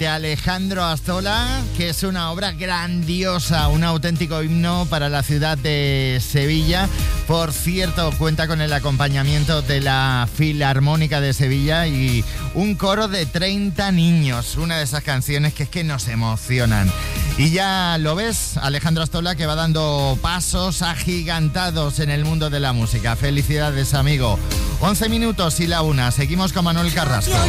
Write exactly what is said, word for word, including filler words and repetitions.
de Alejandro Astola, que es una obra grandiosa, un auténtico himno para la ciudad de Sevilla. Por cierto, cuenta con el acompañamiento de la Filarmónica de Sevilla y un coro de treinta niños. Una de esas canciones que es que nos emocionan. Y ya lo ves, Alejandro Astola, que va dando pasos agigantados en el mundo de la música. Felicidades, amigo. once minutos y la una. Seguimos con Manuel Carrasco.